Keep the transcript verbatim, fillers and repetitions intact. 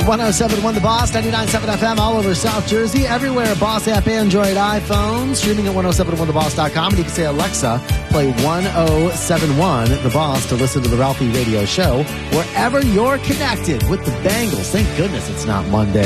one oh seven point one The Boss, ninety-nine point seven F M, all over South Jersey, everywhere. Boss app, Android, iPhone, streaming at ten seventy-one the boss dot com. And you can say, Alexa, play ten seventy-one The Boss to listen to the Ralphie Radio Show wherever you're connected with the Bengals. Thank goodness it's not Monday.